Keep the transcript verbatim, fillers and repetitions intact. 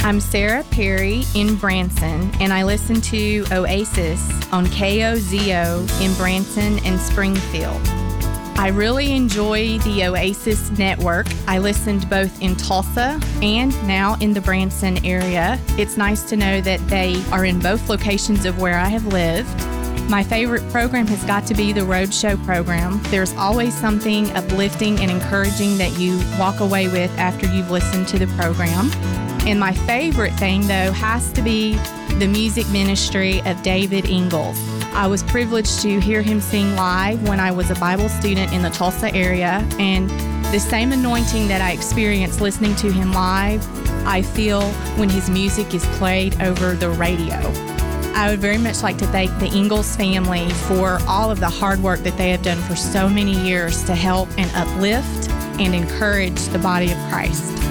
I'm Sarah Perry in Branson, and I listen to Oasis on K O Z O in Branson and Springfield. I really enjoy the Oasis network. I listened both in Tulsa and now in the Branson area. It's nice to know that they are in both locations of where I have lived. My favorite program has got to be the Roadshow program. There's always something uplifting and encouraging that you walk away with after you've listened to the program. And my favorite thing, though, has to be the music ministry of David Ingalls. I was privileged to hear him sing live when I was a Bible student in the Tulsa area, and the same anointing that I experienced listening to him live, I feel when his music is played over the radio. I would very much like to thank the Ingalls family for all of the hard work that they have done for so many years to help and uplift and encourage the body of Christ.